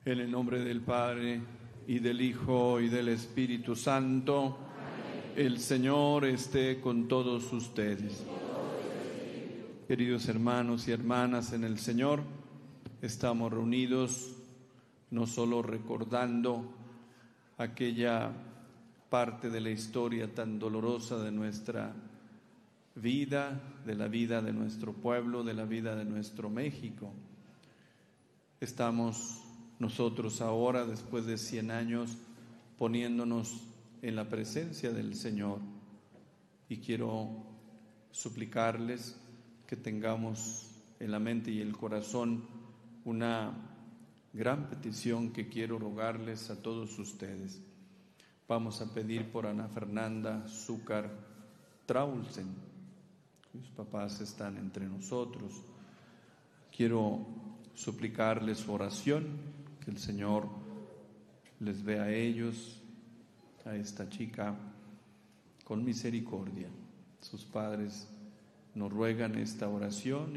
En el nombre del Padre, y del Hijo, y del Espíritu Santo. Amén. El Señor esté con todos ustedes. Queridos hermanos y hermanas en el Señor, estamos reunidos no solo recordando aquella parte de la historia tan dolorosa de nuestra vida, de la vida de nuestro pueblo, de la vida de nuestro México. Estamos nosotros ahora, después de 100 años, poniéndonos en la presencia del Señor. Y quiero suplicarles que tengamos en la mente y el corazón una gran petición que quiero rogarles a todos ustedes. Vamos a pedir por Ana Fernanda Zúcar Traulsen. Sus papás están entre nosotros. Quiero suplicarles su oración, que el Señor les vea a ellos, a esta chica, con misericordia. Sus padres nos ruegan esta oración